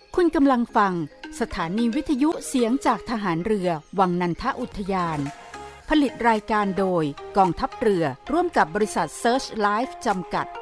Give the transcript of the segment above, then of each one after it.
คุณกำลังฟังสถานีวิทยุเสียงจากทหารเรือวังนันทอุทยานผลิตรายการโดยกองทัพเรือร่วมกับบริษัท Search Life จำกัด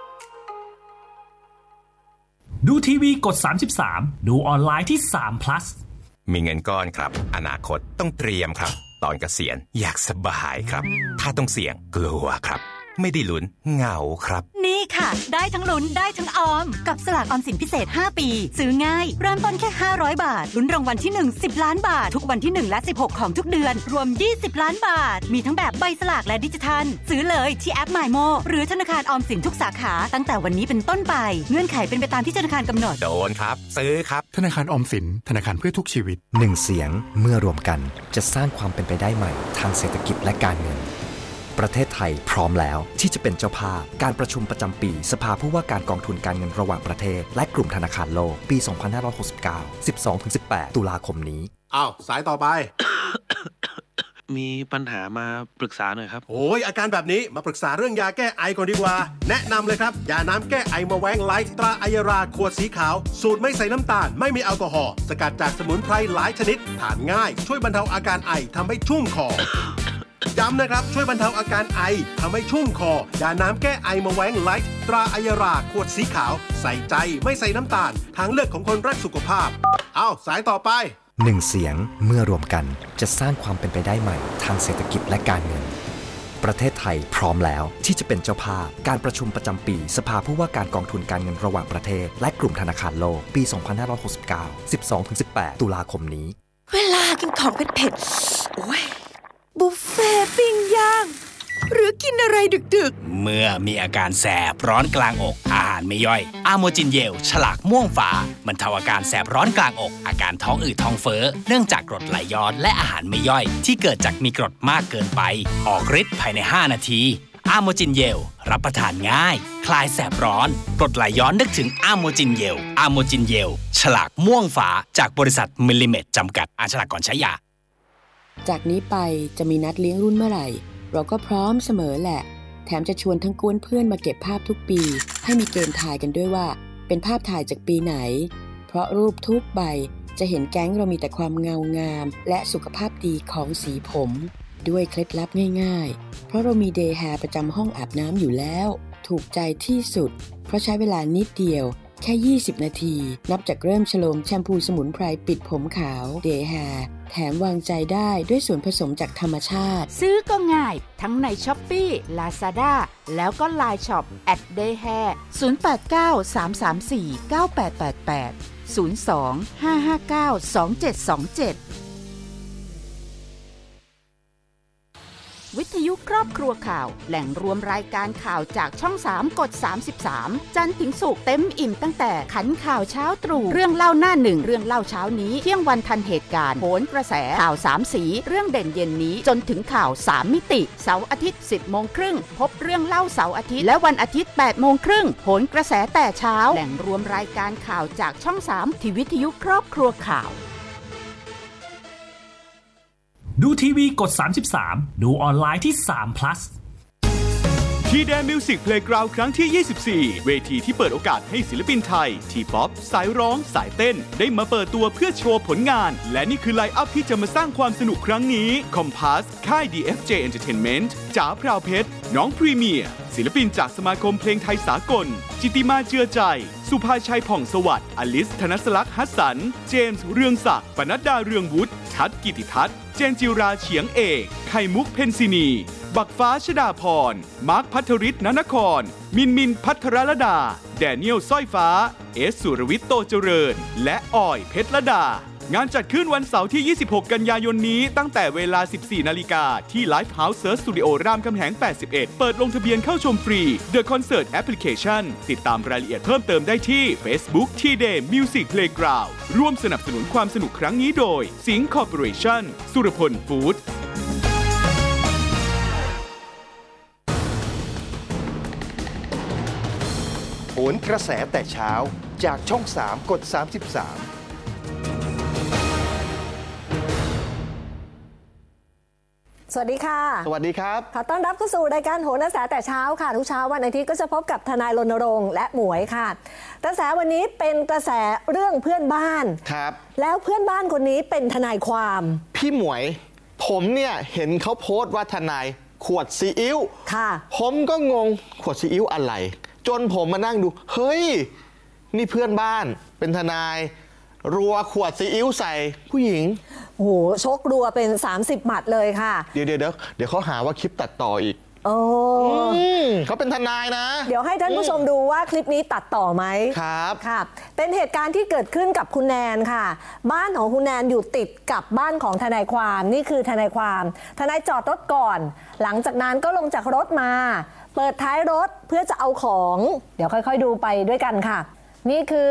ดูทีวีกด33ดูออนไลน์ที่3 plus มีเงินก้อนครับอนาคตต้องเตรียมครับตอนเกษียณอยากสบายครับถ้าต้องเสี่ยงกลัวครับไม่ได้ลุ้นเหงาครับนี่ค่ะได้ทั้งลุ้นได้ทั้งออมกับสลากออมสินพิเศษ5ปีซื้อง่ายเริ่มต้นแค่500บาทลุ้นรางวัลที่1 10ล้านบาททุกวันที่1และ16ของทุกเดือนรวม20ล้านบาทมีทั้งแบบใบสลากและดิจิทัลซื้อเลยที่แอป MyMo หรือธนาคารออมสินทุกสาขาตั้งแต่วันนี้เป็นต้นไปเงื่อนไขเป็นไปตามที่ธนาคารกำหนดโดนครับซื้อครับธนาคารออมสินธนาคารเพื่อทุกชีวิต 1เสียงเมื่อรวมกันจะสร้างความเป็นไปได้ใหม่ทางเศรษฐกิจและการเงินประเทศไทยพร้อมแล้วที่จะเป็นเจ้าภาพการประชุมประจำปีสภาผู้ว่าการกองทุนการเงินระหว่างประเทศและกลุ่มธนาคารโลกปี 2569 12-18 ตุลาคมนี้อ้าวสายต่อไปมีปัญหามาปรึกษาหน่อยครับโอ้ยอาการแบบนี้มาปรึกษาเรื่องยาแก้ไอก่อนดีกว่าแนะนำเลยครับยาน้ำแก้ไอมาแว้งไลท์ตราอัยราขวดสีขาวสูตรไม่ใส่น้ำตาลไม่มีแอลกอฮอล์สกัดจากสมุนไพรหลายชนิดทานง่ายช่วยบรรเทาอาการไอทำให้ชุ่มคอย้ำนะครับช่วยบรรเทาอาการไอทำให้ชุ่มคอยาน้ำแก้ไอมาแว้งไลท์ตราอัยราขวดสีขาวใส่ใจไม่ใส่น้ำตาลทางเลือกของคนรักสุขภาพเอาสายต่อไป 1เสียงเมื่อรวมกันจะสร้างความเป็นไปได้ใหม่ทางเศรษฐกิจและการเงินประเทศไทยพร้อมแล้วที่จะเป็นเจ้าภาพการประชุมประจำปีสภาผู้ว่าการกองทุนการเงินระหว่างประเทศและกลุ่มธนาคารโลกปี 2569 12-18 ตุลาคมนี้เวลากินของเผ็ดๆโอ้ยบุฟเฟ่ปิ้งย่างหรือกินอะไรดึกๆเมื่อมีอาการแสบร้อนกลางอกอาหารไม่ย่อยอะโมจินเยลฉลากม่วงฝาบรรเทาอาการแสบร้อนกลางอกอาการท้องอืดท้องเฟ้อเนื่องจากกรดไหลย้อนและอาหารไม่ย่อยที่เกิดจากมีกรดมากเกินไปออกฤทธิ์ภายใน5นาทีอะโมจินเยลรับประทานง่ายคลายแสบร้อนกรดไหลย้อนนึกถึงอะโมจินเยลอะโมจินเยลฉลากม่วงฝาจากบริษัทมิลลิเมตจำกัดอ่านฉลากก่อนใช้ยาจากนี้ไปจะมีนัดเลี้ยงรุ่นเมื่อไหร่เราก็พร้อมเสมอแหละแถมจะชวนทั้งกวนเพื่อนมาเก็บภาพทุกปีให้มีเกมทายกันด้วยว่าเป็นภาพถ่ายจากปีไหนเพราะรูปทุกใบจะเห็นแก๊งเรามีแต่ความเงางามและสุขภาพดีของสีผมด้วยเคล็ดลับง่ายๆเพราะเรามีเดย์แฮร์ประจำห้องอาบน้ำอยู่แล้วถูกใจที่สุดเพราะใช้เวลานิดเดียวแค่20นาทีนับจากเริ่มฉโลมแชมพูสมุนไพรปิดผมขาวเดย์แฮร์แถมวางใจได้ด้วยส่วนผสมจากธรรมชาติซื้อก็ง่ายทั้งใน Shopee Lazada แล้วก็ LINE Shop @dayhair 0893349888 02-559-2727วิทยุครอบครัวข่าวแหล่งรวมรายการข่าวจากช่อง3กด33จันทร์ถึงศุกร์เต็มอิ่มตั้งแต่ขันข่าวเช้าตรู่เรื่องเล่าหน้าหนึ่งเรื่องเล่าเช้านี้เที่ยงวันทันเหตุการณ์โหนกระแสข่าว3สีเรื่องเด่นเย็นนี้จนถึงข่าว3มิติเสาร์อาทิตย์ 10:30 น.พบเรื่องเล่าเสาร์อาทิตย์และวันอาทิตย์ 8:30 น.โหนกระแสแต่เช้าแหล่งรวมรายการข่าวจากช่อง3ที่วิทยุครอบครัวข่าวดูทีวีกด33ดูออนไลน์ที่3 plus ทีแดนมิวสิกเพลย์กราวด์ครั้งที่ 24 เวทีที่เปิดโอกาสให้ศิลปินไทยทีป๊อปสายร้องสายเต้นได้มาเปิดตัวเพื่อโชว์ผลงานและนี่คือไลน์อัพที่จะมาสร้างความสนุกครั้งนี้คอมพาสค่าย DFJ Entertainment จ๋าพราวเพชรน้องพรีเมียร์ศิลปินจากสมาคมเพลงไทยสากลจิติมาเจือใจสุภาชัยผ่องสวัสดิ์อลิสธนสลักษณ์ฮัสสันเจมส์เรืองศักดิ์ปนัดดาเรืองวุฒิทัศน์กิติทัศน์เจนจิราเฉียงเอกไข่มุกเพนซินีบักฟ้าชดาพรมาร์คพัทริศนนครมินพัทรลดาแดเนียลสร้อยฟ้าเอสสุรวิทย์โตเจริญและออยเพชรลดางานจัดขึ้นวันเสาร์ที่ 26 กันยายนนี้ตั้งแต่เวลา 14:00 น.ที่ Live House Search Studio รามคำแหง 81 เปิดลงทะเบียนเข้าชมฟรี The Concert Application ติดตามรายละเอียดเพิ่มเติมได้ที่ Facebook T-Day Music Playground ร่วมสนับสนุนความสนุกครั้งนี้โดยสิงห์ Corporation สุรพลฟู้ดโหนกระแสแต่เช้าจากช่อง3กด33 สวัสดีค่ะสวัสดีครับขอต้อนรับเข้าสู่รายการโหนกระแสแต่เช้าค่ะทุกเช้าวันอาทิตย์ก็จะพบกับทนายรณรงค์และหมวยค่ะกระแสวันนี้เป็นกระแสเรื่องเพื่อนบ้านครับแล้วเพื่อนบ้านคนนี้เป็นทนายความพี่หมวยผมเนี่ยเห็นเขาโพสต์ว่าทนายขวดซีอิ๊วค่ะผมก็งงขวดซีอิ๊วอะไรจนผมมานั่งดูเฮ้ยนี่เพื่อนบ้านเป็นทนายรัวขวดซีอิ๊วใส่ผู้หญิงโอ้โหชกรัวเป็น30 หมัดเลยค่ะเดี๋ยวเขาหาว่าคลิปตัดต่ออีกโอ้เขาเป็นทนายนะเดี๋ยวให้ท่านผู้ชมดูว่าคลิปนี้ตัดต่อไหมครับค่ะเป็นเหตุการณ์ที่เกิดขึ้นกับคุณแนนค่ะบ้านของคุณแนนอยู่ติดกับบ้านของทนายความนี่คือทนายความทนายจอดรถก่อนหลังจากนั้นก็ลงจากรถมาเปิดท้ายรถเพื่อจะเอาของเดี๋ยวค่อยๆดูไปด้วยกันค่ะนี่คือ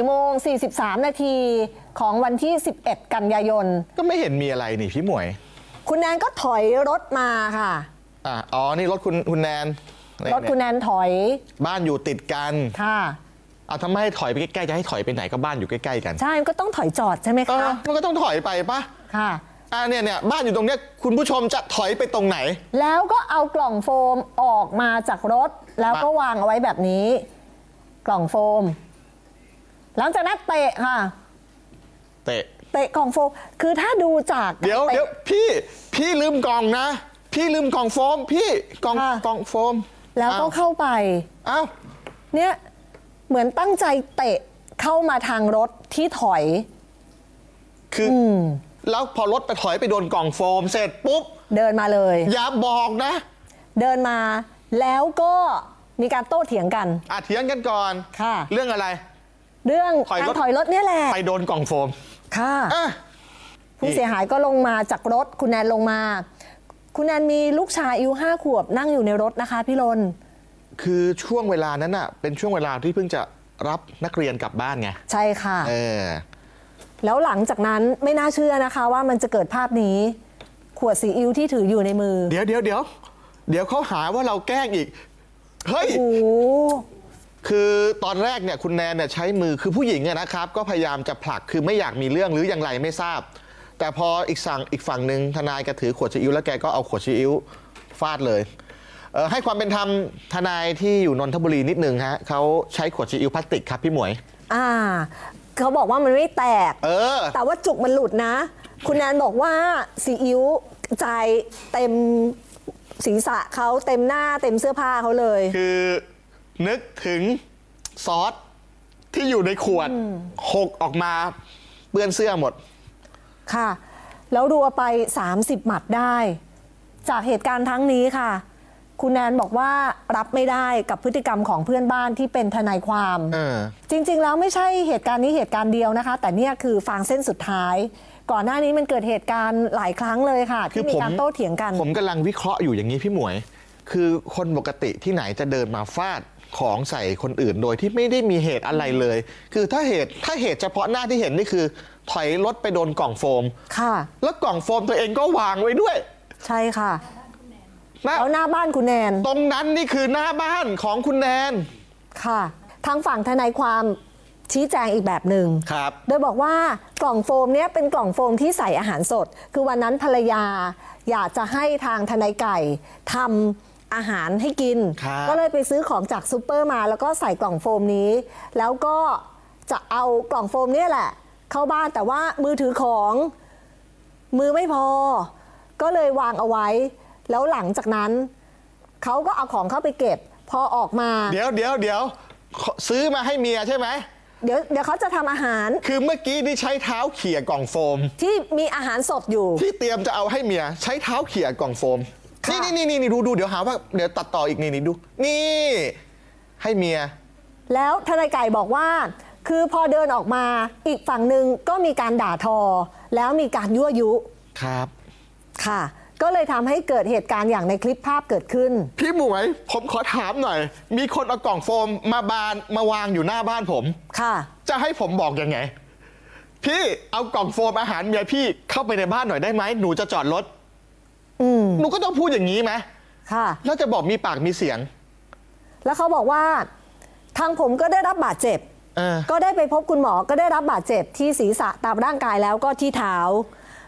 4:43 นาทีของวันที่11 กันยายนก็ไม่เห็นมีอะไรนี่พี่หมวยคุณแนนก็ถอยรถมาค่ะอ๋อนี่รถคุณแนนรถคุณแนนถอยบ้านอยู่ติดกันค่ะเอาทำไมให้ถอยไปใกล้ๆจะให้ถอยไปไหนก็บ้านอยู่ใกล้ๆกันใช่ก็ต้องถอยจอดใช่ไหมคะมันก็ต้องถอยไปปะค่ะเนี่ยบ้านอยู่ตรงเนี้ยคุณผู้ชมจะถอยไปตรงไหนแล้วก็เอากล่องโฟมออกมาจากรถแล้วก็วางเอาไว้แบบนี้กล่องโฟมหลังจากนั้นเตะค่ะเตะกล่องโฟมคือถ้าดูจากเดี๋ยวพี่ลืมกล่องนะพี่ลืมกล่องโฟมพี่กล่องโฟมแล้วก็เข้าไปเนี่ยเหมือนตั้งใจเตะเข้ามาทางรถที่ถอยคือแล้วพอรถไปถอยไปโดนกล่องโฟมเสร็จปุ๊บเดินมาเลยอย่าบอกนะเดินมาแล้วก็มีการโต้เถียงกันเถียงกันก่อนค่ะเรื่องอะไรเรื่องการถอยรถเนี่ยแหละไปโดนกล่องโฟมค่ะผู้เสียหายก็ลงมาจากรถคุณแนนลงมาคุณแนนมีลูกชายอายุ5 ขวบนั่งอยู่ในรถนะคะพี่รนคือช่วงเวลานั้นน่ะเป็นช่วงเวลาที่เพิ่งจะรับนักเรียนกลับบ้านไงใช่ค่ะแล้วหลังจากนั้นไม่น่าเชื่อนะคะว่ามันจะเกิดภาพนี้ขวดซีอิ๊วที่ถืออยู่ในมือเดี๋ยวเขาหาว่าเราแกล้งอีกเฮ้ยคือตอนแรกเนี่ยคุณแนนเนี่ยใช้มือคือผู้หญิงนะครับก็พยายามจะผลักคือไม่อยากมีเรื่องหรืออย่างไรไม่ทราบแต่พออีกฝั่งหนึ่งทนายแกถือขวดซีอิ๊วแล้วแกก็เอาขวดซีอิ๊วฟาดเลยให้ความเป็นธรรมทนายที่อยู่นนทบุรีนิดนึงฮะเขาใช้ขวดซีอิ๊วพลาสติกครับพี่หมวยเขาบอกว่ามันไม่แตกแต่ว่าจุกมันหลุดนะคุณแนนบอกว่าซีอิ๊วใจเต็มศีรษะเขาเต็มหน้าเต็มเสื้อผ้าเขาเลยคือนึกถึงซอสที่อยู่ในขวดหกออกมาเปื้อนเสื้อหมดค่ะแล้วรัวไป30 หมัดได้จากเหตุการณ์ทั้งนี้ค่ะคุณแนนบอกว่ารับไม่ได้กับพฤติกรรมของเพื่อนบ้านที่เป็นทนายความจริงๆแล้วไม่ใช่เหตุการณ์นี้เหตุการณ์เดียวนะคะแต่เนี่ยคือฟางเส้นสุดท้ายก่อนหน้านี้มันเกิดเหตุการณ์หลายครั้งเลยค่ะที่มีการโต้เถียงกันผมกำลังวิเคราะห์อยู่อย่างนี้พี่หมวยคือคนปกติที่ไหนจะเดินมาฟาดของใส่คนอื่นโดยที่ไม่ได้มีเหตุอะไรเลยคือถ้าเหตุเฉพาะหน้าที่เห็นนี่คือถอยรถไปโดนกล่องโฟมค่ะแล้วกล่องโฟมตัวเองก็วางไว้ด้วยใช่ค่ะแล้วหน้าบ้านคุณแนนตรงนั้นนี่คือหน้าบ้านของคุณแนนค่ะทางฝั่งทนายความชี้แจงอีกแบบหนึ่งครับโดยบอกว่ากล่องโฟมเนี้ยเป็นกล่องโฟมที่ใส่อาหารสดคือวันนั้นภรรยาอยากจะให้ทางทนายไก่ทำอาหารให้กินก็เลยไปซื้อของจากซูเปอร์มาแล้วก็ใส่กล่องโฟมนี้แล้วก็จะเอากล่องโฟมเนี่ยแหละเข้าบ้านแต่ว่ามือถือของมือไม่พอก็เลยวางเอาไว้แล้วหลังจากนั้นเขาก็เอาของเข้าไปเก็บพอออกมาเดี๋ยวซื้อมาให้เมียใช่ไหมเดี๋ยวเขาจะทำอาหารคือเมื่อกี้นี่ใช้เท้าเขี่ยกล่องโฟมที่มีอาหารสดอยู่ที่เตรียมจะเอาให้เมียใช้เท้าเขี่ยกล่องโฟมนี่ดูเดี๋ยวหาว่าเดี๋ยวตัดต่ออีกนี่ดูนี่ให้เมียแล้วทนายไก่บอกว่าคือพอเดินออกมาอีกฝั่งหนึ่งก็มีการด่าทอแล้วมีการยั่วยุครับค่ะก็เลยทำให้เกิดเหตุการณ์อย่างในคลิปภาพเกิดขึ้นพี่หมวยผมขอถามหน่อยมีคนเอากล่องโฟมมาวางอยู่หน้าบ้านผมค่ะจะให้ผมบอกยังไงพี่เอากล่องโฟมอาหารเมียพี่เข้าไปในบ้านหน่อยได้ไหมหนูจะจอดรถหนูก็ต้องพูดอย่างนี้ไหมค่ะแล้วจะบอกมีปากมีเสียงแล้วเขาบอกว่าทางผมก็ได้รับบาดเจ็บก็ได้ไปพบคุณหมอก็ได้รับบาดเจ็บที่ศีรษะตามร่างกายแล้วก็ที่เท้า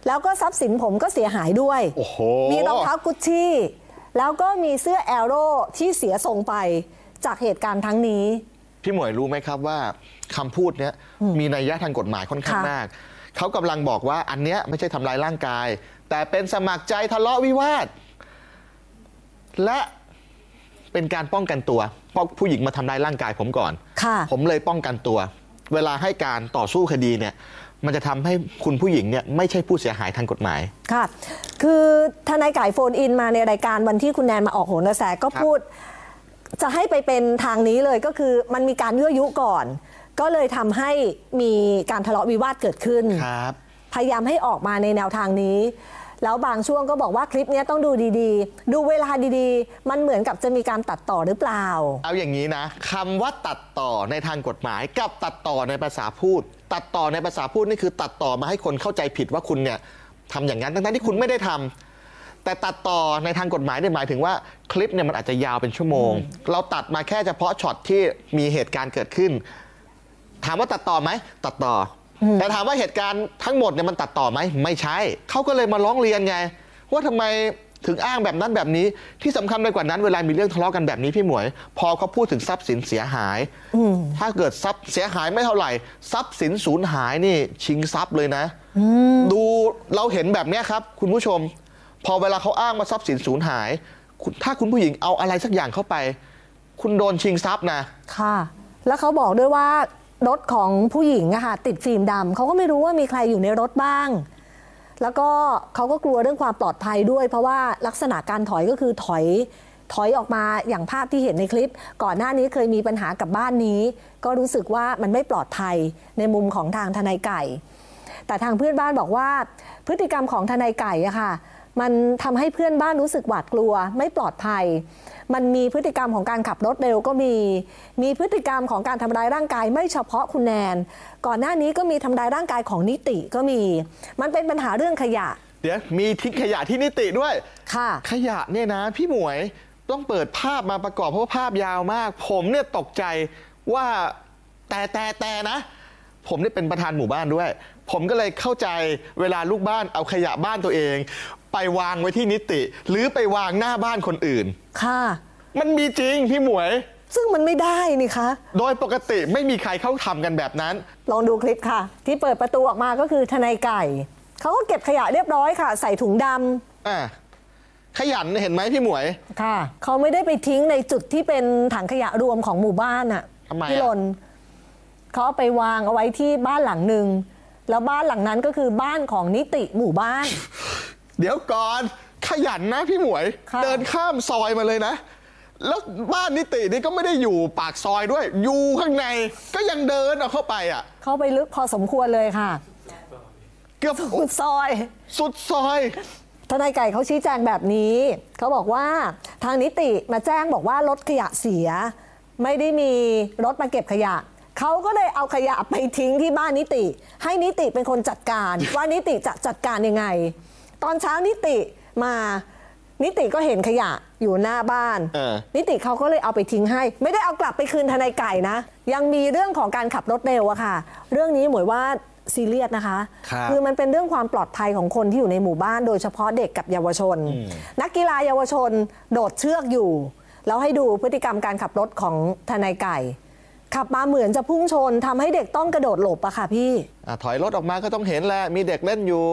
แล้วก็ทรัพย์สินผมก็เสียหายด้วยโอ้โหมีรองเท้ากุชชี่แล้วก็มีเสื้อแอโร่ที่เสียทรงไปจากเหตุการณ์ทั้งนี้พี่หมวยรู้ไหมครับว่าคำพูดเนี้ยมีนัยยะทางกฎหมายค่อนข้างมากเขากำลังบอกว่าอันเนี้ยไม่ใช่ทำลายร่างกายแต่เป็นสมัครใจทะเลาะวิวาทและเป็นการป้องกันตัวเพราะผู้หญิงมาทำลายร่างกายผมก่อนผมเลยป้องกันตัวเวลาให้การต่อสู้คดีเนี่ยมันจะทำให้คุณผู้หญิงเนี่ยไม่ใช่ผู้เสียหายทางกฎหมายค่ะคือทนายไก่โฟนอินมาในรายการวันที่คุณแนนมาออกโหนกระแสก็พูดจะให้ไปเป็นทางนี้เลยก็คือมันมีการยั่วยุก่อนก็เลยทำให้มีการทะเลาะวิวาทเกิดขึ้นพยายามให้ออกมาในแนวทางนี้แล้วบางช่วงก็บอกว่าคลิปนี้ต้องดูดีๆดูเวลาดีๆมันเหมือนกับจะมีการตัดต่อหรือเปล่าเอาอย่างนี้นะคำว่าตัดต่อในทางกฎหมายกับตัดต่อในภาษาพูดตัดต่อในภาษาพูดนี่คือตัดต่อมาให้คนเข้าใจผิดว่าคุณเนี่ยทำอย่างนั้นทั้งๆที่คุณไม่ได้ทำแต่ตัดต่อในทางกฎหมายเนี่ยหมายถึงว่าคลิปเนี่ยมันอาจจะยาวเป็นชั่วโมงเราตัดมาแค่เฉพาะช็อตที่มีเหตุการณ์เกิดขึ้นถามว่าตัดต่อไหมตัดต่อแต่ถามว่าเหตุการณ์ทั้งหมดเนี่ยมันตัดต่อไหมไม่ใช่เขาก็เลยมาร้องเรียนไงว่าทำไมถึงอ้างแบบนั้นแบบนี้ที่สำคัญไปกว่านั้นเวลามีเรื่องทะเลาะกันแบบนี้พี่หมวยพอเขาพูดถึงทรัพย์สินเสียหายถ้าเกิดทรัพย์เสียหายไม่เท่าไหร่ทรัพย์สินสูญหายนี่ชิงทรัพย์เลยนะดูเราเห็นแบบนี้ครับคุณผู้ชมพอเวลาเขาอ้างว่าทรัพย์สินสูญหายถ้าคุณผู้หญิงเอาอะไรสักอย่างเข้าไปคุณโดนชิงทรัพย์นะค่ะแล้วเขาบอกด้วยว่ารถของผู้หญิงอะค่ะติดฟิล์มดำเขาก็ไม่รู้ว่ามีใครอยู่ในรถบ้างแล้วก็เขาก็กลัวเรื่องความปลอดภัยด้วยเพราะว่าลักษณะการถอยก็คือถอยออกมาอย่างภาพที่เห็นในคลิปก่อนหน้านี้เคยมีปัญหากับบ้านนี้ก็รู้สึกว่ามันไม่ปลอดภัยในมุมของทางทนายไก่แต่ทางเพื่อนบ้านบอกว่าพฤติกรรมของทนายไก่อะค่ะมันทำให้เพื่อนบ้านรู้สึกหวาดกลัวไม่ปลอดภัยมันมีพฤติกรรมของการขับรถเร็วก็มีพฤติกรรมของการทำร้ายร่างกายไม่เฉพาะคุณแนนก่อนหน้านี้ก็มีทำร้ายร่างกายของนิติก็มีมันเป็นปัญหาเรื่องขยะเดี๋ยวมีทิ้งขยะที่นิติด้วยค่ะขยะเนี่ยนะพี่หมวยต้องเปิดภาพมาประกอบเพราะว่าภาพยาวมากผมเนี่ยตกใจว่าแต่นะผมเนี่ยเป็นประธานหมู่บ้านด้วยผมก็เลยเข้าใจเวลาลูกบ้านเอาขยะบ้านตัวเองไปวางไว้ที่นิติหรือไปวางหน้าบ้านคนอื่นค่ะมันมีจริงพี่หมวยซึ่งมันไม่ได้นี่คะโดยปกติไม่มีใครเข้าทำกันแบบนั้นลองดูคลิปค่ะที่เปิดประตูออกมาก็คือทนายไก่เขาก็เก็บขยะเรียบร้อยค่ะใส่ถุงดำขยันเห็นไหมพี่หมวยค่ะเขาไม่ได้ไปทิ้งในจุดที่เป็นถังขยะรวมของหมู่บ้านอะพี่ลนเขาเอาไปวางเอาไว้ที่บ้านหลังหนึ่งแล้วบ้านหลังนั้นก็คือบ้านของนิติหมู่บ้านเดี๋ยวก่อนขยันนะพี่หมวยเดินข้ามซอยมาเลยนะแล้วบ้านนิตินี่ก็ไม่ได้อยู่ปากซอยด้วยอยู่ข้างในก็ยังเดินเอาเข้าไปเข้าไปลึกพอสมควรเลยค่ะเกือบสุดซอยทนายไก่เขาชี้แจงแบบนี้เขาบอกว่าทางนิติมาแจ้งบอกว่ารถขยะเสียไม่ได้มีรถมาเก็บขยะเขาก็เลยเอาขยะไปทิ้งที่บ้านนิติให้นิติเป็นคนจัดการว่านิติจะจัดการยังไงตอนเช้านิติมานิติก็เห็นขยะอยู่หน้าบ้านนิติเขาก็เลยเอาไปทิ้งให้ไม่ได้เอากลับไปคืนทนายไก่นะยังมีเรื่องของการขับรถเร็วอะค่ะเรื่องนี้หมวยว่าซีเรียสนะคะคือมันเป็นเรื่องความปลอดภัยของคนที่อยู่ในหมู่บ้านโดยเฉพาะเด็กกับเยาวชนนักกีฬาเยาวชนโดดเชือกอยู่แล้วให้ดูพฤติกรรมการขับรถของทนายไก่ขับมาเหมือนจะพุ่งชนทำให้เด็กต้องกระโดดหลบอะค่ะพี่ถอยรถออกมาก็ต้องเห็นแหละมีเด็กเล่นอยู่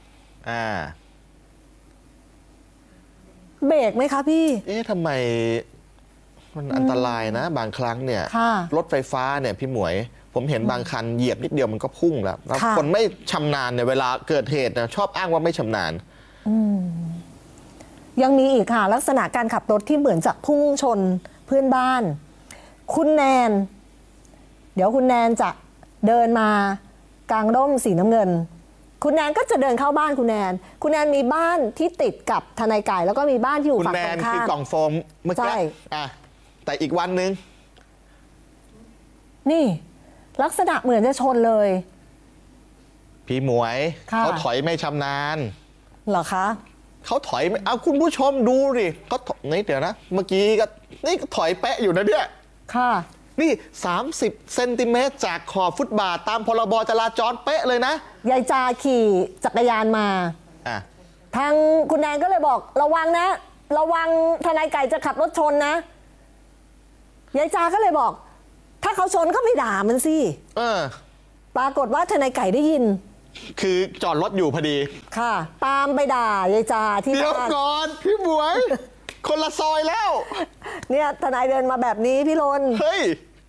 เบรกไหมคะพี่ทำไมมันอันตรายนะบางครั้งเนี่ยรถไฟฟ้าเนี่ยพี่หมวยผมเห็นบางคันเหยียบนิดเดียวมันก็พุ่งแล้วคนไม่ชำนาญเนี่ยเวลาเกิดเหตุนะชอบอ้างว่าไม่ชำนาญยังมีอีกค่ะลักษณะการขับรถที่เหมือนจะพุ่งชนเพื่อนบ้านคุณแนนเดี๋ยวคุณแนนจะเดินมากางร่มสีน้ำเงินคุณแนนก็จะเดินเข้าบ้านคุณแนนมีบ้านที่ติดกับทนายไก่แล้วก็มีบ้านที่อยู่ฝั่งตรงข้ามคุณแนนคือกล่องโฟมเมื่อกี้แต่อีกวันนึงนี่ลักษณะเหมือนจะชนเลยพี่หมวยเขาถอยไม่ชำนาญเหรอคะเขาถอยเอาคุณผู้ชมดูดิเขานี่เดี๋ยวนะเมื่อกี้ก็นี่ถอยแปะอยู่นะเนี่ยค่ะนี่30 เซนติเมตรจากขอบฟุตบาทตามพรบจราจรเป๊ะเลยนะยายจาขี่จักรยานมาทางคุณแนนก็เลยบอกระวังนะระวังทนายไก่จะขับรถชนนะยายจาก็เลยบอกถ้าเขาชนก็ไปด่ามันสิปรากฏว่าทนายไก่ได้ยินคือจอดรถอยู่พอดีค่ะตามไปด่ายายจาที่เดี๋ยวก่อนพี่บวย คนละซอยแล้วเนี่ยทนายเดินมาแบบนี้พี่รนเฮ้ย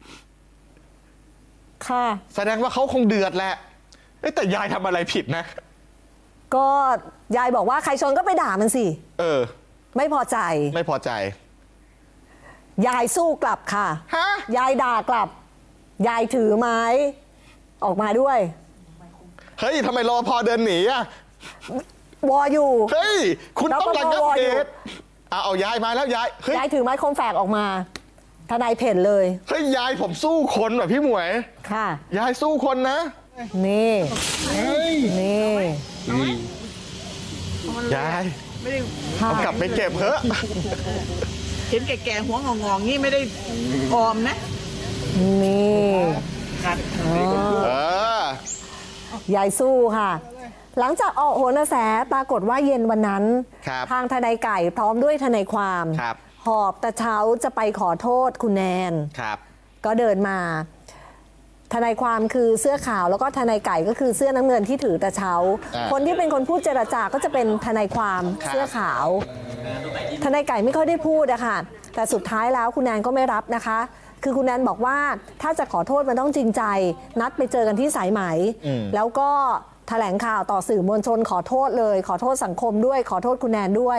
ค่ะแสดงว่าเขาคงเดือดแหละแต่ยายทำอะไรผิดนะก็ยายบอกว่าใครชนก็ไปด่ามันสิไม่พอใจยายสู้กลับค่ะยายด่ากลับยายถือไม้ออกมาด้วยเฮ้ยทำไมรอพอเดินหนีอ่ะวออยู่เฮ้ยคุณต้องระงับเหตุเอายายมาแล้วยายถือไม้คมแฝกออกมาทนายเพ่นเลยเฮ้ยยายผมสู้คนแบบพี่หมวยค่ะยายสู้คนนะนี่ยายเอากลับไปเก็บเถอะเห็นแก่ๆหัวงองๆนี่ไม่ได้ออมนะนี่ยายสู้ค่ะหลังจากออกโหนกระแสปรากฏว่าเย็นวันนั้นทางทนายไก่พร้อมด้วยทนายความหอบตะเช้าจะไปขอโทษคุณแนนก็เดินมาทนายความคือเสื้อขาวแล้วก็ทนายไก่ก็คือเสื้อน้ำเงินที่ถือตะเช้าคนที่เป็นคนพูดเจรจาก็จะเป็นทนายความเสื้อขาวทนายไก่ไม่ค่อยได้พูดอะค่ะแต่สุดท้ายแล้วคุณแนนก็ไม่รับนะคะคือคุณแนนบอกว่าถ้าจะขอโทษมันต้องจริงใจนัดไปเจอกันที่สายไหมแล้วก็แถลงข่าวต่อสื่อมวลชนขอโทษเลยขอโทษสังคมด้วยขอโทษคุณแนนด้วย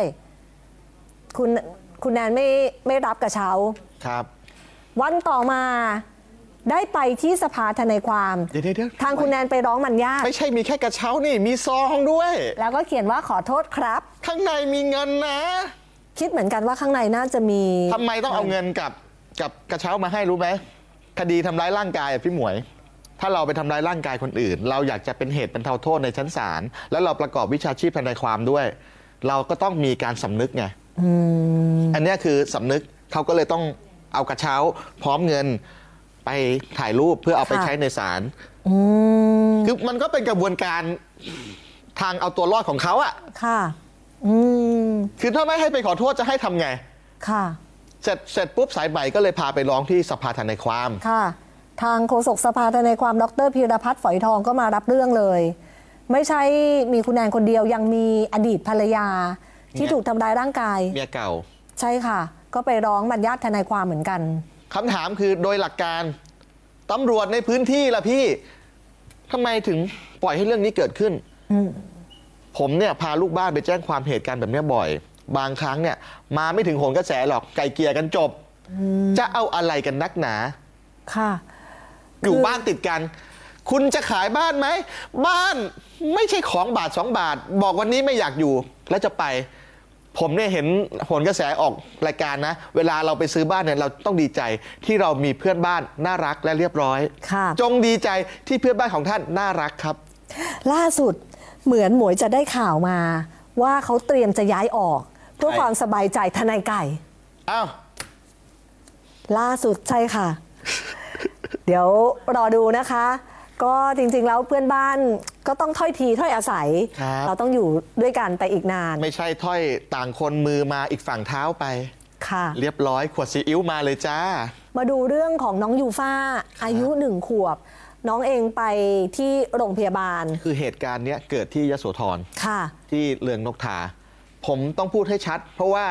คุณแนนไม่รับกระเช้าครับวันต่อมาได้ไปที่สภาทนายความทางคุณแนนไปร้องมันยากไม่ใช่มีแค่กระเช้านี่มีซองด้วยแล้วก็เขียนว่าขอโทษครับข้างในมีเงินนะคิดเหมือนกันว่าข้างในน่าจะมีทำไมต้องเอาเงินกับกระเช้ามาให้รู้ไหมคดีทำร้ายร่างกายพี่หมวยถ้าเราไปทำร้ายร่างกายคนอื่นเราอยากจะเป็นเหตุเป็นเท่าโทษในชั้นศาลแล้วเราประกอบวิชาชีพทนายความด้วยเราก็ต้องมีการสำนึกไงอันนี้คือสำนึกเขาก็เลยต้องเอากระเช้าพร้อมเงินไปถ่ายรูปเพื่อเอาไปใช้ในศาลคือมันก็เป็นกระบวนการทางเอาตัวรอดของเขาอะค่ะคือถ้าไม่ให้ไปขอโทษจะให้ทำไงค่ะเสร็จปุ๊บสายใหม่ก็เลยพาไปร้องที่สภาทนายความค่ะทางโฆษกสภาทนายความดร.พีรพัฒน์ฝอยทองก็มารับเรื่องเลยไม่ใช่มีคุณแนนคนเดียวยังมีอดีตภรรยาที่ถูกทำร้ายร่างกายเมียเก่าใช่ค่ะก็ไปร้องบรรยาททนายความเหมือนกันคำถามคือโดยหลักการตำรวจในพื้นที่ล่ะพี่ทำไมถึงปล่อยให้เรื่องนี้เกิดขึ้นผมเนี่ยพาลูกบ้านไปแจ้งความเหตุการณ์แบบนี้บ่อยบางครั้งเนี่ยมาไม่ถึงโหนกระแสหรอกไกลเกลี่ยกันจบจะเอาอะไรกันนักหนาค่ะอยู่บ้านติดกันคุณจะขายบ้านไหมบ้านไม่ใช่ของบาท2 บาทบอกวันนี้ไม่อยากอยู่แล้วจะไปผมเนี่ยเห็นโหนกระแสออกรายการนะเวลาเราไปซื้อบ้านเนี่ยเราต้องดีใจที่เรามีเพื่อนบ้านน่ารักและเรียบร้อยจงดีใจที่เพื่อนบ้านของท่านน่ารักครับล่าสุดเหมือนหมวยจะได้ข่าวมาว่าเขาเตรียมจะย้ายออกเพื่อความสบายใจทนายไก่อ้าวล่าสุดใช่ค่ะ เดี๋ยวรอดูนะคะก็จริงๆแล้วเพื่อนบ้านก็ต้องถ้อยทีถ้อยอาศัยเราต้องอยู่ด้วยกันไปอีกนานไม่ใช่ถ้อยต่างคนมือมาอีกฝั่งเท้าไปค่ะเรียบร้อยขวดซีอิ๊วมาเลยจ้ามาดูเรื่องของน้องยูฟ่าอายุ1 ขวบน้องเองไปที่โรงพยาบาลคือเหตุการณ์นี้เกิดที่ยโสธรค่ะที่เรืองนกทาผมต้องพูดให้ชัดเพราะว่า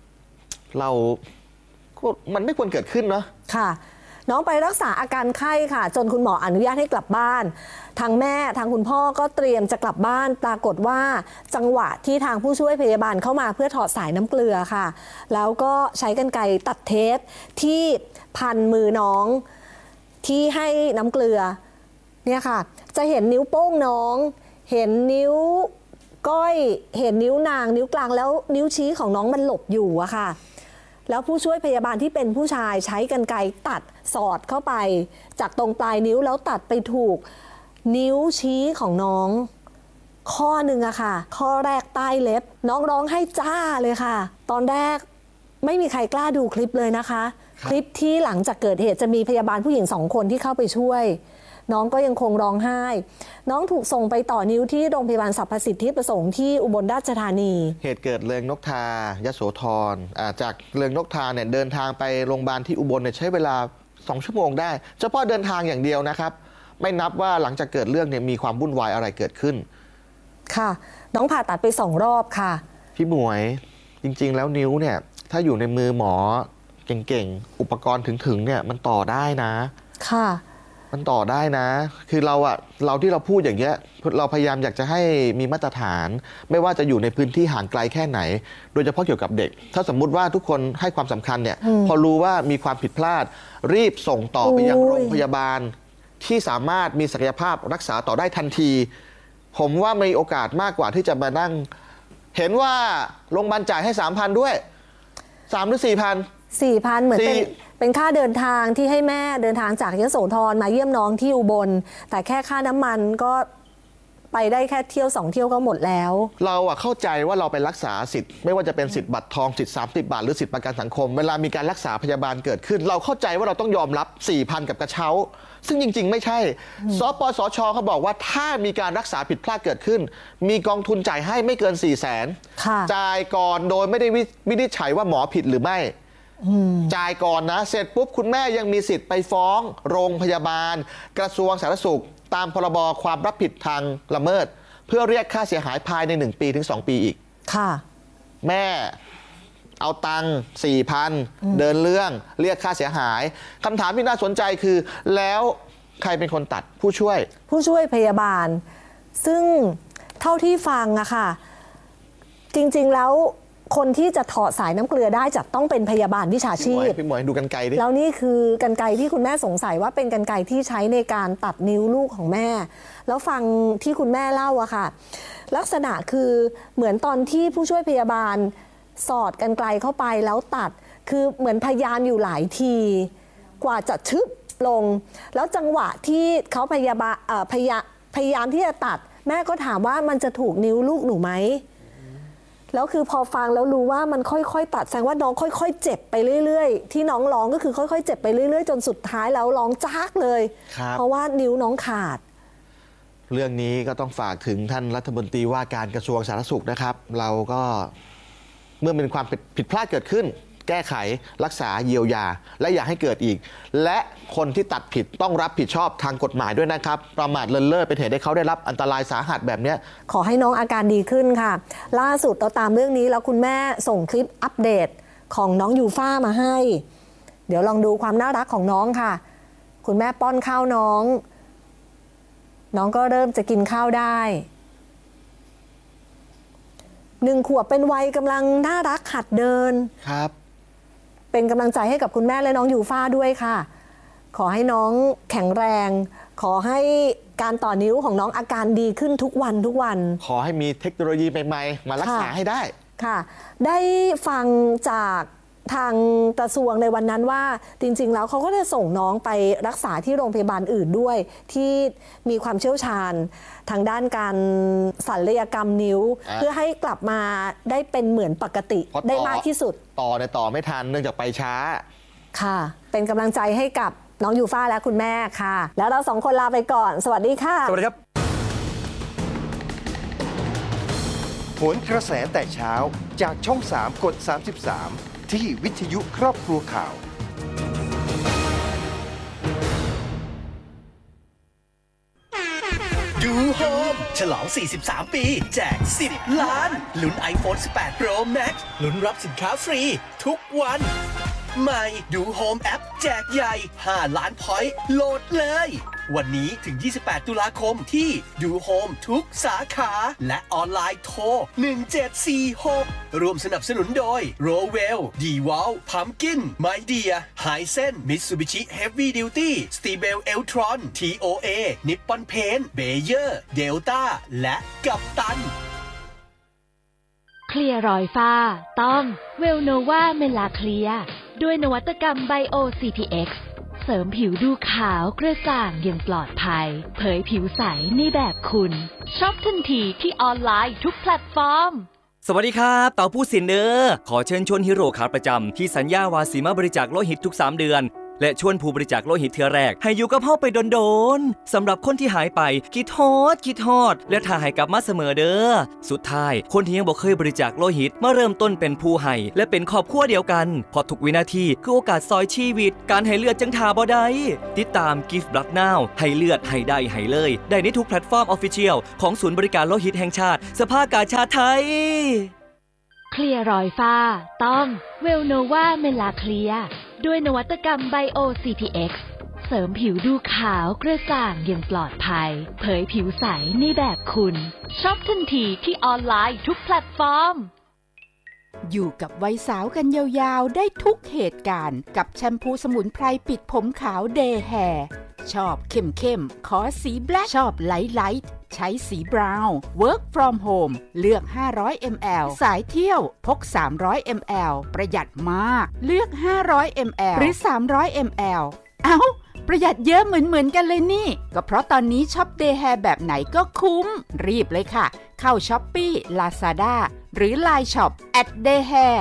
มันไม่ควรเกิดขึ้นเนาะค่ะน้องไปรักษาอาการไข้ค่ะจนคุณหมออนุญาตให้กลับบ้านทางแม่ทางคุณพ่อก็เตรียมจะกลับบ้านปรากฏว่าจังหวะที่ทางผู้ช่วยพยาบาลเข้ามาเพื่อถอดสายน้ำเกลือค่ะแล้วก็ใช้กรรไกรตัดเทปที่พันมือน้องที่ให้น้ำเกลือเนี่ยค่ะจะเห็นนิ้วโป้งน้องเห็นนิ้วก้อยเห็นนิ้วนางนิ้วกลางแล้วนิ้วชี้ของน้องมันหลบอยู่อะค่ะแล้วผู้ช่วยพยาบาลที่เป็นผู้ชายใช้กรรไกรตัดสอดเข้าไปจากตรงปลายนิ้วแล้วตัดไปถูกนิ้วชี้ของน้องข้อหนึ่งอะค่ะข้อแรกใต้เล็บน้องร้องให้จ้าเลยค่ะตอนแรกไม่มีใครกล้าดูคลิปเลยนะคะคลิปที่หลังจากเกิดเหตุจะมีพยาบาลผู้หญิง2 คนที่เข้าไปช่วยน้องก็ยังคงร้องไห้น้องถูกส่งไปต่อนิ้วที่โรงพยาบาลสรรพสิทธิประสงค์ที่อุบลราชธานีเหตุเกิดเริงนกทายโสธรจากเริงนกทาเนี่ยเดินทางไปโรงพยาบาลที่อุบลเนี่ยใช้เวลา2 ชั่วโมงได้เฉพาะเดินทางอย่างเดียวนะครับไม่นับว่าหลังจากเกิดเรื่องเนี่ยมีความวุ่นวายอะไรเกิดขึ้นค่ะน้องผ่าตัดไป2 รอบค่ะพี่หมวยจริงๆแล้วนิ้วเนี่ยถ้าอยู่ในมือหมอเก่งๆอุปกรณ์ถึงๆเนี่ยมันต่อได้นะค่ะมันต่อได้นะคือเราที่เราพูดอย่างเงี้ยเราพยายามอยากจะให้มีมาตรฐานไม่ว่าจะอยู่ในพื้นที่ห่างไกลแค่ไหนโดยเฉพาะเกี่ยวกับเด็กถ้าสมมุติว่าทุกคนให้ความสำคัญเนี่ยพอรู้ว่ามีความผิดพลาดรีบส่งต่อไปยังโรงพยาบาลที่สามารถมีศักยภาพรักษาต่อได้ทันทีผมว่ามีโอกาสมากกว่าที่จะมานั่งเห็นว่าโรงพยาบาลจ่ายให้ 3,000 ด้วย3 หรือ 4,000 เหมือนเป็นค่าเดินทางที่ให้แม่เดินทางจากยโสธรมาเยี่ยมน้องที่อุบลแต่แค่ค่าน้ำมันก็ไปได้แค่เที่ยว2 เที่ยวก็หมดแล้วเราเข้าใจว่าเราไปรักษาสิทธิ์ไม่ว่าจะเป็นสิทธิ์บัตรทองสิทธิ์30 บาทหรือสิทธิ์ประกันสังคมเวลามีการรักษาพยาบาลเกิดขึ้นเราเข้าใจว่าเราต้องยอมรับ 4,000 กับกระเช้าซึ่งจริงๆไม่ใช่สปสช.เขาบอกว่าถ้ามีการรักษาผิดพลาดเกิดขึ้นมีกองทุนจ่ายให้ไม่เกิน 400,000 จ่ายก่อนโดยไม่ได้วินิจฉัยว่าหมอผิดหรือไม่จ่ายก่อนนะเสร็จปุ๊บคุณแม่ยังมีสิทธิ์ไปฟ้องโรงพยาบาลกระทรวงสาธารณสุขตามพรบความรับผิดทางละเมิดเพื่อเรียกค่าเสียหายภายใน1 ปีถึง 2 ปีอีกค่ะแม่เอาตังค์ 4,000 เดินเรื่องเรียกค่าเสียหายคำถามที่น่าสนใจคือแล้วใครเป็นคนตัดผู้ช่วยพยาบาลซึ่งเท่าที่ฟังอะค่ะจริงๆแล้วคนที่จะถอดสายน้ำเกลือได้จะต้องเป็นพยาบาลวิชาชีพพี่หมวยดูกรรไกรดิแล้วนี่คือกรรไกรที่คุณแม่สงสัยว่าเป็นกรรไกรที่ใช้ในการตัดนิ้วลูกของแม่แล้วฟังที่คุณแม่เล่าอะค่ะลักษณะคือเหมือนตอนที่ผู้ช่วยพยาบาลสอดกรรไกรเข้าไปแล้วตัดคือเหมือนพยายามอยู่หลายทีกว่าจะชึบลงแล้วจังหวะที่เขาพยายามที่จะตัดแม่ก็ถามว่ามันจะถูกนิ้วลูกหนูไหมแล้วคือพอฟังแล้วรู้ว่ามันค่อยๆตัดแสดงว่าน้องค่อยๆเจ็บไปเรื่อยๆที่น้องร้องก็คือค่อยๆเจ็บไปเรื่อยๆจนสุดท้ายแล้วร้องจากเลยเพราะว่านิ้วน้องขาดเรื่องนี้ก็ต้องฝากถึงท่านรัฐมนตรีว่าการกระทรวงสาธารณสุขนะครับเราก็เมื่อเป็นความผิดพลาดเกิดขึ้นแก้ไขรักษาเยียวยาและอย่าให้เกิดอีกและคนที่ตัดผิดต้องรับผิดชอบทางกฎหมายด้วยนะครับประมาทเลินเล่อเป็นเหตุให้เขาได้รับอันตรายสาหัสแบบนี้ขอให้น้องอาการดีขึ้นค่ะล่าสุดเราตามเรื่องนี้แล้วคุณแม่ส่งคลิปอัปเดตของน้องยูฟ่ามาให้เดี๋ยวลองดูความน่ารักของน้องค่ะคุณแม่ป้อนข้าวน้องก็เริ่มจะกินข้าวได้1 ขวบเป็นวัยกำลังน่ารักหัดเดินครับเป็นกำลังใจให้กับคุณแม่และน้องยูฟ่าด้วยค่ะขอให้น้องแข็งแรงขอให้การต่อนิ้วของน้องอาการดีขึ้นทุกวันขอให้มีเทคโนโลยีใหม่ๆมารักษาให้ได้ค่ะได้ฟังจากทางกระทรวงในวันนั้นว่าจริงๆแล้วเขาก็จะส่งน้องไปรักษาที่โรงพยาบาลอื่นด้วยที่มีความเชี่ยวชาญทางด้านการศัลยกรรมนิ้วเพื่อให้กลับมาได้เป็นเหมือนปกติได้มากที่สุดต่อไม่ทันเนื่องจากไปช้าค่ะเป็นกำลังใจให้กับน้องยูฟ่าและคุณแม่ค่ะแล้วเรา2 คนลาไปก่อนสวัสดีค่ะสวัสดีครับโหนกระแสแต่เช้าจากช่อง3กด33ที่วิทยุครอบครัวข่าวดูโฮมฉลอง43 ปีแจก10 ล้านลุ้น iPhone 18 Pro Max ลุ้นรับสินค้าฟรีทุกวันใหม่ดูโฮมแอปแจกใหญ่5 ล้านพอยต์โหลดเลยวันนี้ถึง28 ตุลาคมที่ดูโฮมทุกสาขาและออนไลน์โทร1746รวมสนับสนุนโดย Rowell D-Wall Pumpkin MyDear Hisense Mitsubishi Heavy Duty Stibel Eltron TOA Nippon Paint Bayer Delta และกัปตันเคลียร์รอยฝ้าต้องเวลโนวาเมลาเคลียร์ด้วยนวัตกรรมไบโอ CPX เสริมผิวดูขาวกระจ่างอย่างปลอดภัยเผยผิวใสในแบบคุณช็อปทันทีที่ออนไลน์ทุกแพลตฟอร์มสวัสดีครับเต่าผู้สินเด้อขอเชิญชวนฮีโร่ขาประจำที่สัญญาว่าสิมาบริจาคโลหิตทุก3เดือนและชวนผู้บริจาคโลหิตเทื่อแรกให้อยู่กับเฮาไปโดนๆสำหรับคนที่หายไปคิดฮอดและถ้าให้กลับมาเสมอเด้อสุดท้ายคนที่ยังบ่เคยบริจาคโลหิตมาเริ่มต้นเป็นผู้ให้และเป็นครอบครัวเดียวกันเพราะทุกวินาทีคือโอกาสซอยชีวิตการให้เลือดจังท่าบ่ได้ติดตาม Give Blood Now ให้เลือดให้ได้ให้เลยได้ในทุกแพลตฟอร์ม Official ของศูนย์บริการโลหิตแห่งชาติสภากาชาดไทยเคลียร์รอยฝ้าต้องเวลโนวาเมลาเคลียด้วยนวัตกรรม Bio CPX เสริมผิวดูขาวกระจ่างอย่างปลอดภัยเผยผิวใสในแบบคุณช็อปทันทีที่ออนไลน์ทุกแพลตฟอร์มอยู่กับวัยสาวกันยาวๆได้ทุกเหตุการณ์กับแชมพูสมุนไพรปิดผมขาวเดย์แฮร์ชอบเข้มขอสีแบล็คชอบไลท์ใช้สีบราวน์ Work from home เลือก500 ml สายเที่ยวพก300 ml ประหยัดมากเลือก500 ml หรือ300 ml เอ้าประหยัดเยอะเหมือนกันเลยนี่ก็เพราะตอนนี้ช็อปเดย์แฮร์แบบไหนก็คุ้มรีบเลยค่ะเข้า Shopee Lazada หรือ Line Shop @dayhair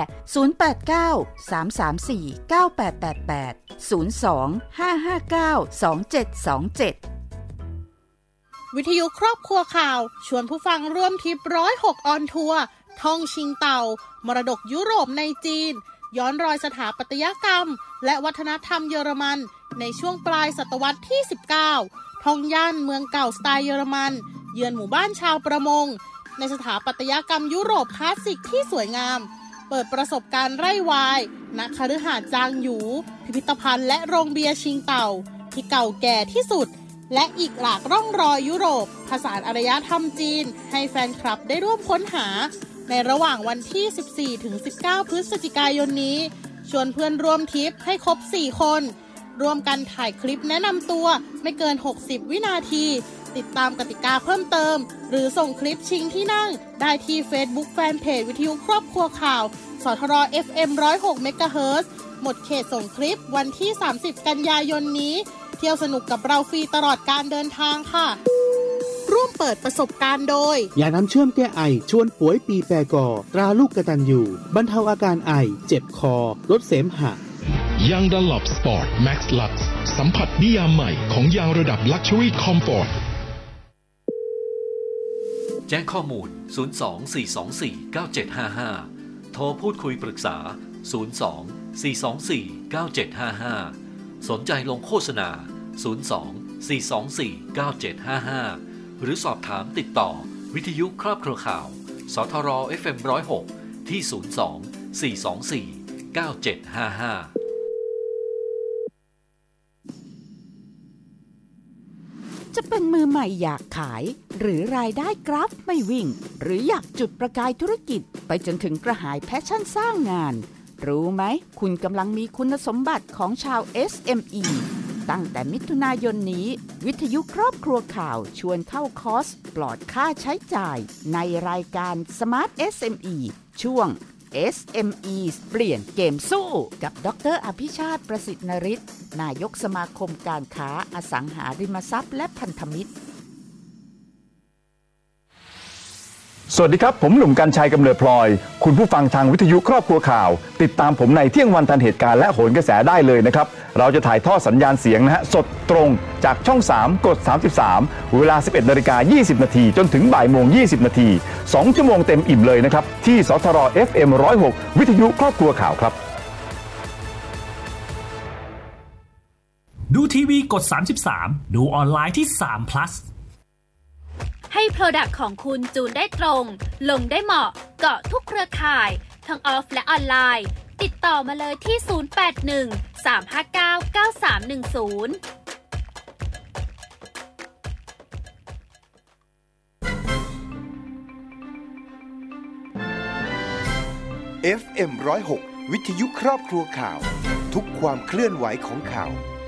089 334 9888 02 559 2727 วิทยุครอบครัวข่าวชวนผู้ฟังร่วมทริป106ออนทัวร์ท่องชิงเต่ามรดกยุโรปในจีนย้อนรอยสถาปัตยกรรมและวัฒนธรรมเยอรมันในช่วงปลายศตวรรษที่19ท่องย่านเมืองเก่าสไตล์เยอรมันเยือนหมู่บ้านชาวประมงในสถาปัตยกรรมยุโรปคลาสสิกที่สวยงามเปิดประสบการณ์ไร่วายณคฤหาสน์จางหยูพิพิธภัณฑ์และโรงเบียร์ชิงเต่าที่เก่าแก่ที่สุดและอีกหลากร่องรอยยุโรปผสานอารยธรรมจีนให้แฟนคลับได้ร่วมค้นหาในระหว่างวันที่ 14-19 พฤศจิกายนนี้ชวนเพื่อนร่วมทริปให้ครบ 4 คนร่วมกันถ่ายคลิปแนะนำตัวไม่เกิน 60 วินาทีติดตามกติกาเพิ่มเติมหรือส่งคลิปชิงที่นั่งได้ที่ Facebook Fanpage วิทยุครอบครัวข่าวสทร FM 106 MHz หมดเขตส่งคลิปวันที่ 30 กันยายนนี้เที่ยวสนุกกับเราฟรีตลอดการเดินทางค่ะร่วมเปิดประสบการณ์โดยยาน้ำเชื่อมแก้ไอชวนป่วยปีแปรก่อตราลูกกตัญญูบรรเทาอาการไอเจ็บคอลดเสมหะยางดัลลอปสปอร์ตแม็กซ์ลักซ์สัมผัสนิยามใหม่ของยางระดับลักชัวรี่คอมฟอร์ตแจ้งข้อมูล 02-424-9755 โทรพูดคุยปรึกษา 02-424-9755 สนใจลงโฆษณา 02-424-9755 หรือสอบถามติดต่อวิทยุครอบครัวข่าวสทร FM 106 ที่ 02-424-9755 จะเป็นมือใหม่อยากขายหรือรายได้กราฟไม่วิ่งหรืออยากจุดประกายธุรกิจไปจนถึงกระหายแพชชั่นสร้างงานรู้ไหมคุณกำลังมีคุณสมบัติของชาว SME ตั้งแต่มิถุนายนนี้วิทยุครอบครัวข่าวชวนเข้าคอร์สปลอดค่าใช้จ่ายในรายการ Smart SME ช่วง SME เปลี่ยนเกมสู้กับดร.อภิชาติประสิทธิ์นฤทธิ์นายกสมาคมการค้าอสังหาริมทรัพย์และพันธมิตรสวัสดีครับผมหนุ่มกรรชัยกำเนิดพลอยคุณผู้ฟังทางวิทยุครอบครัวข่าวติดตามผมในเที่ยงวันทันเหตุการณ์และโหนกระแสได้เลยนะครับเราจะถ่ายทอดสัญญาณเสียงนะฮะสดตรงจากช่อง3กด33เวลา 11:20 น.จนถึงบ่ายโมง20 นาที2ชั่วโมงเต็มอิ่มเลยนะครับที่สทร FM 106วิทยุครอบครัวข่าวครับดูทีวีกด33ดูออนไลน์ที่3 plus ให้ Product ของคุณจูนได้ตรงลงได้เหมาะเกาะทุกเครือข่ายทั้งออฟและออนไลน์ติดต่อมาเลยที่ 081-359-9310 FM 106 วิทยุครอบครัวข่าวทุกความเคลื่อนไหวของข่าว